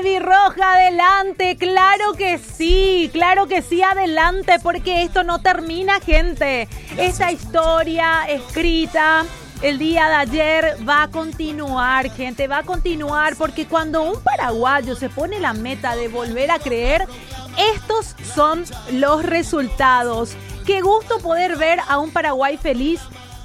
albirroja, adelante, claro que sí, adelante, porque esto no termina, gente. Esta historia escrita el día de ayer va a continuar, gente, va a continuar, porque cuando un paraguayo se pone la meta de volver a creer, estos son los resultados. Qué gusto poder ver a un Paraguay feliz,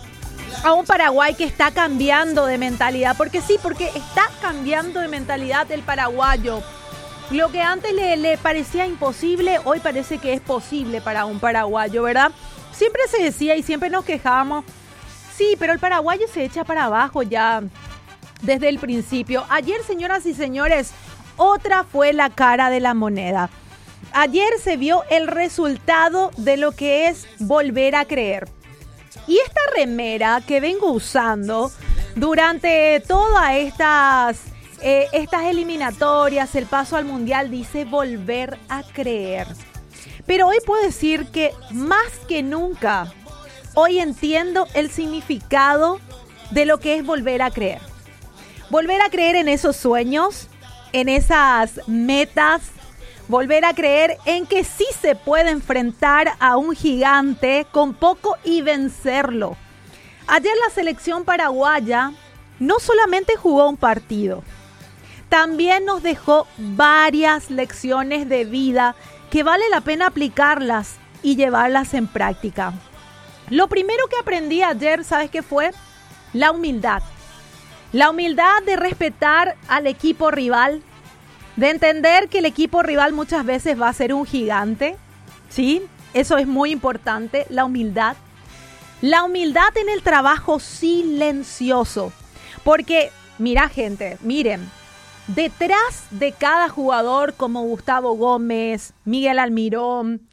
a un Paraguay que está cambiando de mentalidad, porque está cambiando de mentalidad el paraguayo. Lo que antes le parecía imposible, hoy parece que es posible para un paraguayo, ¿verdad? Siempre se decía y siempre nos quejábamos, sí, pero el paraguayo se echa para abajo ya desde el principio. Ayer, señoras y señores, otra fue la cara de la moneda. Ayer se vio el resultado de lo que es volver a creer. Y esta remera que vengo usando durante todas estas eliminatorias, el paso al mundial, dice volver a creer. Pero hoy puedo decir que más que nunca, hoy entiendo el significado de lo que es volver a creer. Volver a creer en esos sueños, en esas metas. Volver a creer en que sí se puede enfrentar a un gigante con poco y vencerlo. Ayer la selección paraguaya no solamente jugó un partido, también nos dejó varias lecciones de vida que vale la pena aplicarlas y llevarlas en práctica. Lo primero que aprendí ayer, ¿sabes qué fue? La humildad. La humildad de respetar al equipo rival, de entender que el equipo rival muchas veces va a ser un gigante, ¿sí? Eso es muy importante, la humildad. La humildad en el trabajo silencioso. Porque, mira gente, miren, detrás de cada jugador como Gustavo Gómez, Miguel Almirón,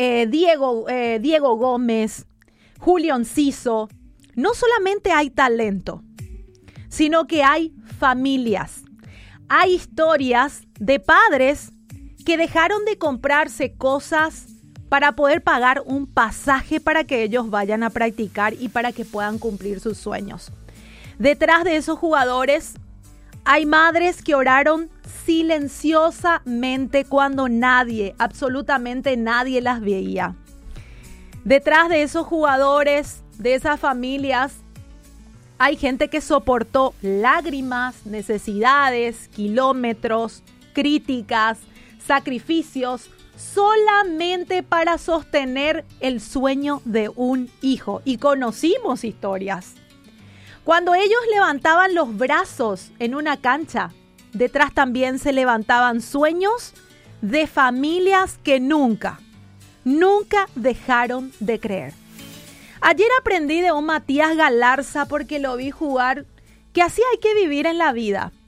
Diego Gómez, Julio Enciso, no solamente hay talento, sino que hay familias. Hay historias de padres que dejaron de comprarse cosas para poder pagar un pasaje para que ellos vayan a practicar y para que puedan cumplir sus sueños. Detrás de esos jugadores hay madres que oraron silenciosamente cuando nadie, absolutamente nadie las veía. Detrás de esos jugadores, de esas familias, hay gente que soportó lágrimas, necesidades, kilómetros, críticas, sacrificios, solamente para sostener el sueño de un hijo. Y conocimos historias. Cuando ellos levantaban los brazos en una cancha, detrás también se levantaban sueños de familias que nunca dejaron de creer. Ayer aprendí de un Matías Galarza porque lo vi jugar, que así hay que vivir en la vida.